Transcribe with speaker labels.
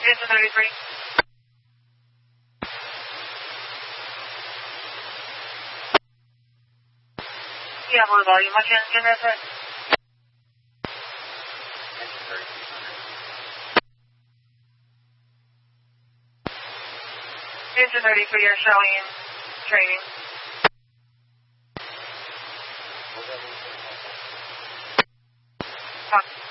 Speaker 1: Engine 33. Yeah, low volume. Which engine is it? Engine 33, you're showing training. Talk.